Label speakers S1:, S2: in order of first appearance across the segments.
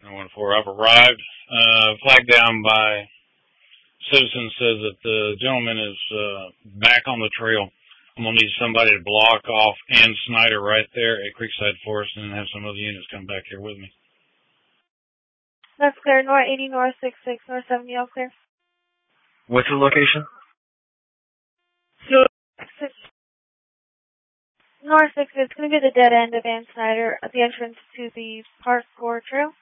S1: 114. I've arrived. Flag down by citizen says that the gentleman is back on the trail. I'm going to need somebody to block off Ann Snyder right there at Creekside Forest and have some other units come back here with me.
S2: That's clear. North 80, North 66, North 70, all clear.
S3: What's the location?
S2: North 6, it's going to be the dead end of Ann Snyder at the entrance to the Park Gore Trail.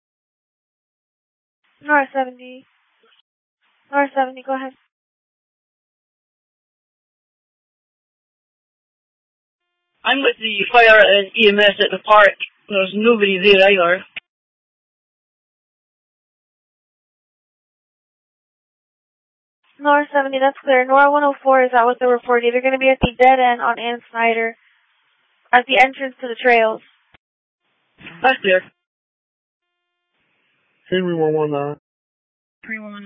S2: North 70. North 70, go ahead.
S4: I'm with the fire and EMS at the park. There's nobody there either.
S2: North 70, that's clear. North 104 is out with the report. They're going to be at the dead end on Ann Snyder at the entrance to the trails.
S4: That's clear.
S3: Henry 119.
S4: 319.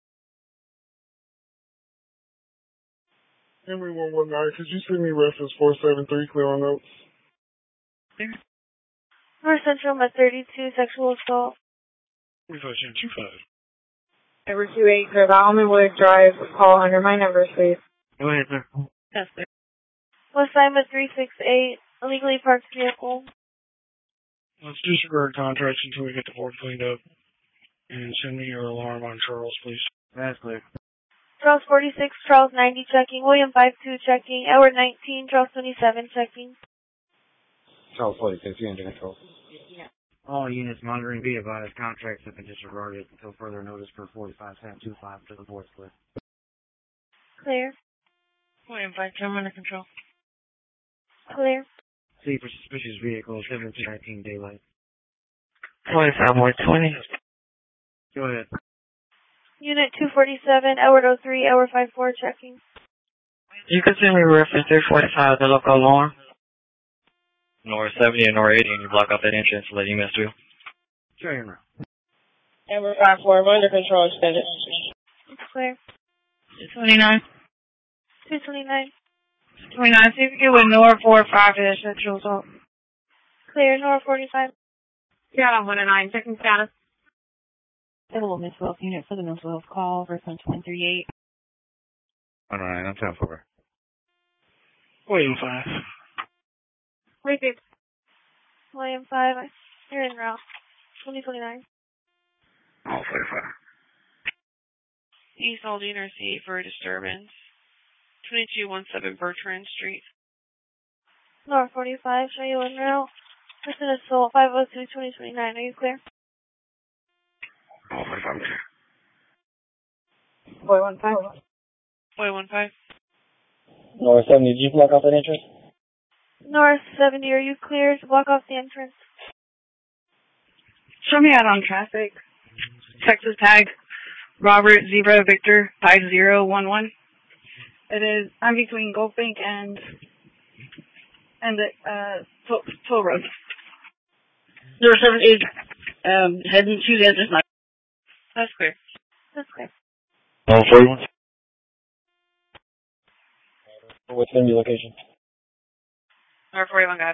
S3: Henry 119, could you send me reference 473 clear on notes?
S4: Clear.
S2: North Central, Med 32, sexual assault.
S1: 4525.
S5: Number 28, clear Almondwood Drive, call under my number, please.
S3: Go ahead, sir.
S4: That's clear.
S2: West Side Med 368, illegally parked vehicle.
S1: Let's disregard contracts until we get the board cleaned up. And send me your alarm on Charles, please.
S3: That's clear.
S2: Charles 46, Charles 90 checking, William 52 checking, Edward 19, Charles 27 checking.
S3: Charles 46, you engine control.
S5: Yeah.
S3: All units monitoring be advised contracts have been disregarded until further notice per 45-25 to the board's clear.
S2: Clear.
S4: William 52, I'm under control.
S2: Clear.
S3: See for suspicious vehicles, 1719 daylight.
S4: 25-20.
S3: Go ahead.
S2: Unit 247, Edward 03, Edward 54 checking.
S4: You can send me reference 345, the local alarm.
S6: North 70 and North 80, and you block off that entrance to let EMS through.
S3: Sure, Henry.
S5: Number 54, I'm under control, extended.
S2: Clear.
S4: 229.
S2: 229.
S4: 29, see if you get with North 45 to the sexual assault.
S2: Clear. North 45.
S5: Yeah, 109, checking status.
S7: Available Miss Wells unit for the Miss Wells call, reference 138.
S6: 109, I'm 10 over.
S1: William 5.
S5: Wait,
S2: William 5, you're en route. 2029.
S6: All 45.
S8: East Aldine RC for a disturbance. 2217 Bertrand Street.
S2: North 45, show you en route. Person assault 502 2029. Are you clear?
S6: All 45.
S5: Boy, 15.
S8: Boy 15.
S3: North 70, did you block off that entrance?
S2: North 70, are you clear to block off the entrance?
S4: Show me out on traffic. Texas tag, Robert Zebra Victor 5011. It is, I'm between Gulf Bank and the toll road. 078, heading to the entrance.
S8: That's clear.
S2: That's clear.
S6: All 41.
S3: What's going to be location?
S8: North 41, God.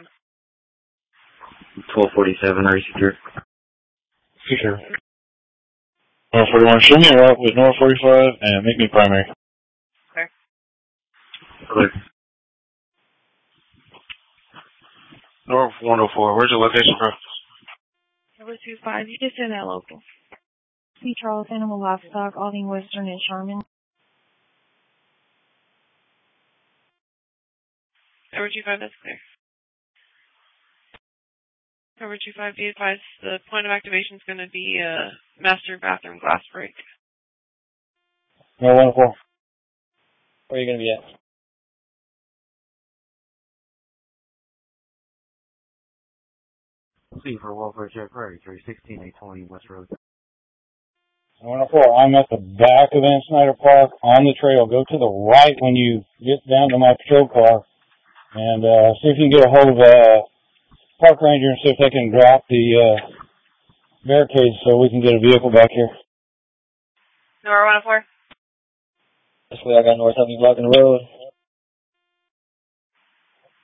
S6: 1247, are you secure?
S1: Secure. North 41, show me a route with North 45 and make me primary.
S8: Clear.
S6: Clear.
S1: North 104, where's your location, bro?
S8: Number 25, you just in that local.
S7: C. Charles Animal Livestock, Aldine Western and Sherman.
S8: Number 25, that's clear. Number 25, be advised, the point of activation is going to be master bathroom glass break.
S3: No, 104. Where are you going to be at? C for Welfare Check Prairie, 316 820 West Road.
S1: 104, I'm at the back of Ann Snyder Park on the trail. Go to the right when you get down to my patrol car and see if you can get a hold of park ranger and see if they can drop the barricades so we can get a vehicle back here.
S8: Number 104.
S3: This way I got North 70 blocking the road.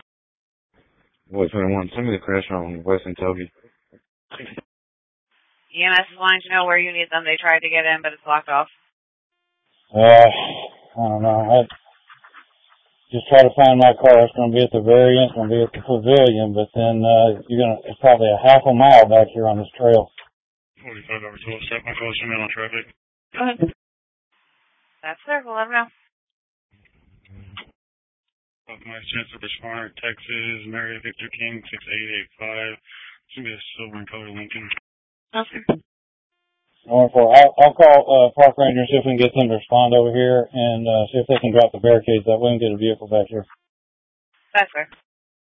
S6: Boy 21, send me the crash on West and Toby.
S9: EMS is wanting to know where you need them. They tried to get in, but it's blocked off.
S1: I don't know. I just try to find my car. It's going to be at the very end. It's going to be at the pavilion, but then it's probably a half a mile back here on this trail.
S10: 45 over 12, set my close in on traffic.
S9: Go ahead. That's clear. We'll let them know.
S10: My Chancellor Responder, Texas, Mary Victor King, 6885. It's going to be a silver and color Lincoln.
S9: Okay.
S1: I'll call Park Ranger and see if we can get them to respond over here and see if they can drop the barricades. That way we can get a vehicle back here.
S9: That's fair.